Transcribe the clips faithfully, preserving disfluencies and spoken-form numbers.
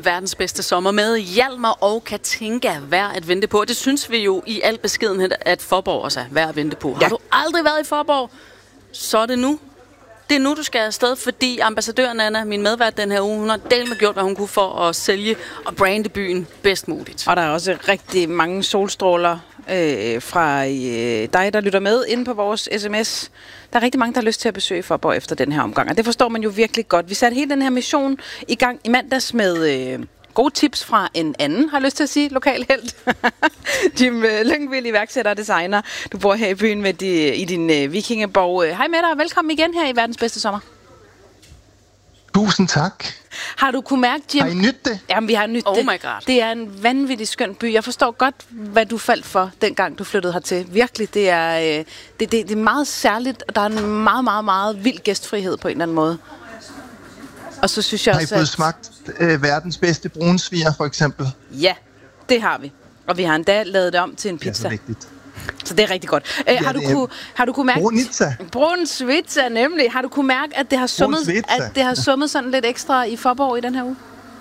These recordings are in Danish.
verdens bedste sommer med Hjalmar og Katinka værd at vente på. Det synes vi jo i al beskedenhed, at Faaborg også er værd at vente på. Ja. Har du aldrig været i Faaborg, så er det nu. Det er nu, du skal afsted, fordi ambassadøren Anna, min medvært den her uge, hun har delt med gjort, hvad hun kunne for at sælge og brande byen bedst muligt. Og der er også rigtig mange solstråler øh, fra øh, dig, der lytter med inde på vores sms. Der er rigtig mange, der har lyst til at besøge Faaborg efter den her omgang, og det forstår man jo virkelig godt. Vi satte hele den her mission i gang i mandags med øh, gode tips fra en anden, har jeg lyst til at sige, lokal helt. Jim øh, Lyngvild, iværksætter og designer. Du bor her i byen med de, i din øh, vikingeborg. Hej med dig, og velkommen igen her i verdens bedste sommer. Tusind tak. Har du kunne mærke, Jim? Har I nydt det? Jamen, vi har nydt oh det. My God. Det er en vanvittig skøn by. Jeg forstår godt, hvad du faldt for, dengang du flyttede hertil. Virkelig, det er, øh, det, det, det er meget særligt, og der er en meget, meget, meget vild gæstfrihed på en eller anden måde. Og så synes jeg har I også, fået at... smagt øh, verdens bedste brunsviger, for eksempel? Ja, det har vi. Og vi har endda lavet det om til en pizza. Det er så vigtigt. Så det er rigtig godt. Æ, ja, har, du kunne, har du kunne mærke... Brunitza. Brunsvitza, nemlig. Har du kunne mærke, at det har summet, at det har summet sådan lidt ekstra i Faaborg i den her uge?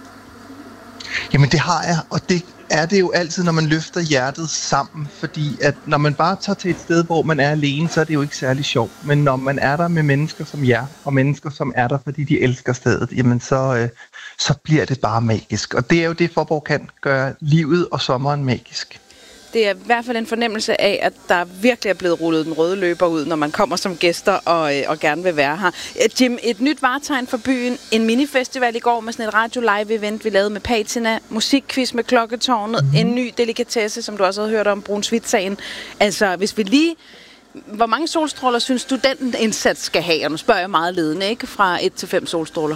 Jamen det har jeg, og det er det jo altid, når man løfter hjertet sammen, fordi at når man bare tager til et sted, hvor man er alene, så er det jo ikke særlig sjovt. Men når man er der med mennesker som jer, og mennesker som er der, fordi de elsker stedet, jamen så, øh, så bliver det bare magisk. Og det er jo det, Faaborg kan gøre livet og sommeren magisk. Det er i hvert fald en fornemmelse af, at der virkelig er blevet rullet den røde løber ud, når man kommer som gæster og, øh, og gerne vil være her. Jim, et nyt varetegn for byen. En minifestival i går med sådan et radio-live-event, vi lavede med Patina. Musikquiz med Klokketårnet. Mm-hmm. En ny delikatesse, som du også havde hørt om, Brunsvitsagen. Altså, hvis vi lige... Hvor mange solstråler synes du, den indsats skal have? Og nu spørger jeg meget ledende, ikke? Fra et til fem solstråler.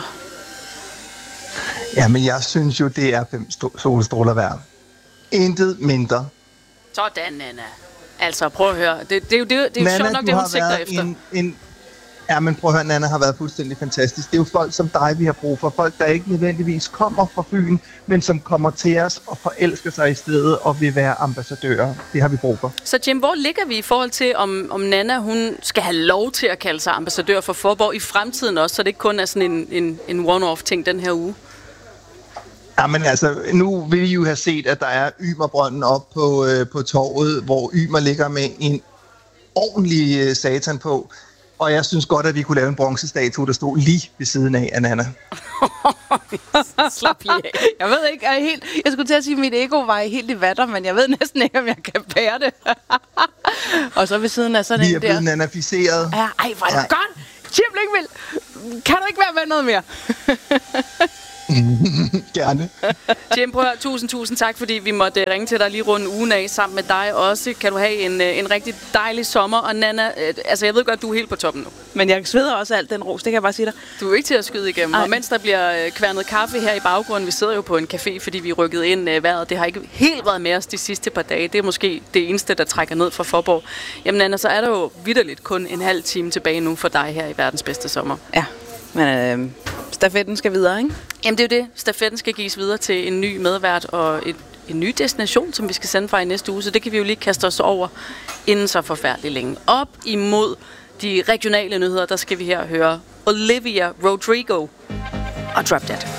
Jamen, jeg synes jo, det er fem solstråler værd. Intet mindre. Sådan, Nana. Altså, prøv at høre. Det, det er jo, det, det er jo sjovt nok, det hun sigter efter. En, en, ja, men prøv at høre, Nana har været fuldstændig fantastisk. Det er jo folk som dig, vi har brug for. Folk, der ikke nødvendigvis kommer fra byen, men som kommer til os og forelsker sig i stedet og vil være ambassadører. Det har vi brug for. Så Jim, hvor ligger vi i forhold til, om, om Nana hun skal have lov til at kalde sig ambassadør for Faaborg i fremtiden også, så det ikke kun er sådan en, en, en one-off ting den her uge? Ja, men altså, nu vil I jo have set, at der er Ymerbrønden op på, øh, på torvet, hvor Ymer ligger med en ordentlig øh, satan på. Og jeg synes godt, at vi kunne lave en bronzestatue, der stod lige ved siden af Anna. Slap lige af. Jeg ved ikke, jeg, helt, jeg skulle til at sige, at mit ego var helt i vatter, men jeg ved næsten ikke, om jeg kan bære det. Og så ved siden af sådan en der... Vi er blevet nanaficeret. Ja, ej, hvor er det ja. Godt! Jim Lyngvild, kan du ikke være med noget mere? Gerne. Jim, prøv at høre, tusind, tusind tak, fordi vi måtte ringe til dig lige rundt ugen af sammen med dig også. Kan du have en, en rigtig dejlig sommer. Og Nana, altså jeg ved godt, du er helt på toppen nu. Men jeg sveder også alt den ros, det kan jeg bare sige dig. Du er ikke til at skyde igennem. Ej. Og mens der bliver kværnet kaffe her i baggrunden, vi sidder jo på en café, fordi vi er rykket ind uh, vejret. Det har ikke helt været med os de sidste par dage. Det er måske det eneste, der trækker ned fra Faaborg. Jamen Nana, så er der jo vitterligt kun en halv time tilbage nu for dig her i verdens bedste sommer. Ja, men øh, stafetten skal videre, ikke? Jamen det er jo det. Stafetten skal gives videre til en ny medvært og et, en ny destination, som vi skal sende fra i næste uge. Så det kan vi jo lige kaste os over inden så forfærdeligt længe. Op imod de regionale nyheder, der skal vi her høre Olivia Rodrigo og Drop Dead.